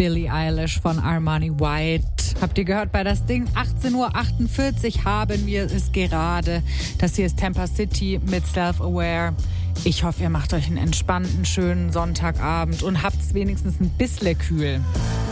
Billie Eilish von Armani White. Habt ihr gehört bei das Ding? 18:48 Uhr haben wir es gerade. Das hier ist Tampa City mit Self-Aware. Ich hoffe, ihr macht euch einen entspannten, schönen Sonntagabend und habt's wenigstens ein bisschen kühl.